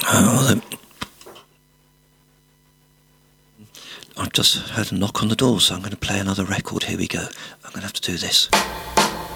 I've just had a knock on the door, so I'm going to play another record. Here we go. I'm going to have to do this.